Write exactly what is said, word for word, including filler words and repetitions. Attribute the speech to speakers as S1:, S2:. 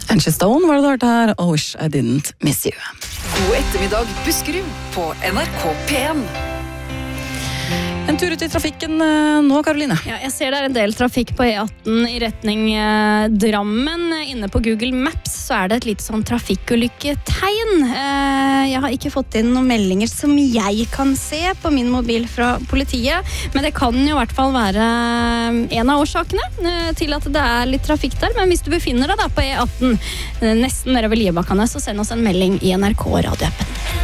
S1: Angie Stone var det du hørte her, I Wish I Didn't Miss You.
S2: God ettermiddag, Buskerud på N R K P en.
S1: En tur ut i trafikken nå, Karoline.
S3: Ja, jeg ser det er en del trafikk på E atten i retning eh, Drammen. Inne på Google Maps så er det et lite sånn trafikkulykketegn. Eh, jeg har ikke fått inn noen meldinger som jeg kan se på min mobil fra politiet, men det kan jo i hvert fall være en av årsakene eh, til at det er litt trafikk der. Men hvis du befinner deg da på E atten, eh, nesten nede ved Liebakkene, så send oss en melding i N R K radioappen.